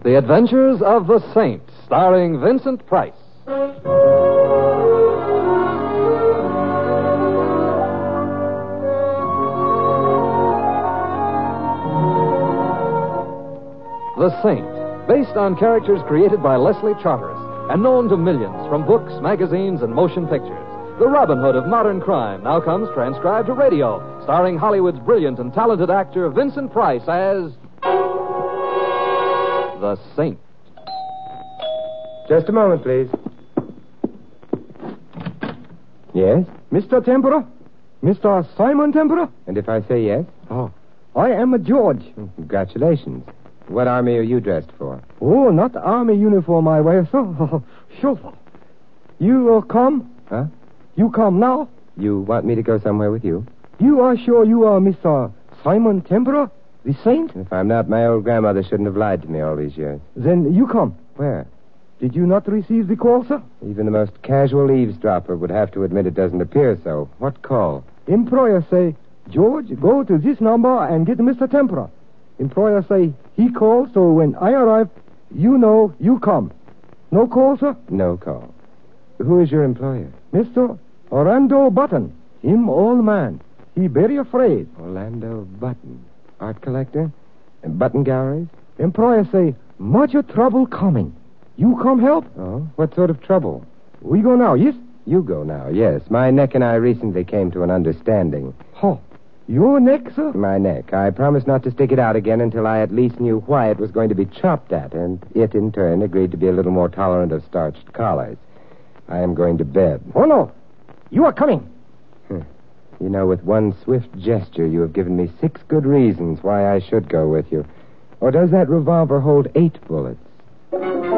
The Adventures of the Saint, starring Vincent Price. The Saint, based on characters created by Leslie Charteris and known to millions from books, magazines, and motion pictures. The Robin Hood of modern crime now comes transcribed to radio, starring Hollywood's brilliant and talented actor Vincent Price as the Saint. Just a moment, please. Yes? Mr. Tempera? Mr. Simon Tempera? And if I say yes? Oh, I am a George. Congratulations. What army are you dressed for? Oh, not army uniform I wear, sir. Sure. You come? Huh? You come now? You want me to go somewhere with you? You are sure you are Mr. Simon Tempera, the Saint? If I'm not, my old grandmother shouldn't have lied to me all these years. Then you come. Where? Did you not receive the call, sir? Even the most casual eavesdropper would have to admit it doesn't appear so. What call? Employer say, George, go to this number and get Mr. Tempera. Employer say, he called, so when I arrive, you know you come. No call, sir? No call. Who is your employer? Mr. Orlando Button. Him old man. He very afraid. Orlando Button. Art collector? And Button galleries? Employer say, much trouble coming. You come help? Oh, what sort of trouble? We go now, yes? You go now, yes. My neck and I recently came to an understanding. Oh, your neck, sir? My neck. I promised not to stick it out again until I at least knew why it was going to be chopped at, and it, in turn, agreed to be a little more tolerant of starched collars. I am going to bed. Oh, no. You are coming. You know, with one swift gesture, you have given me 6 good reasons why I should go with you. Or does that revolver hold 8 bullets?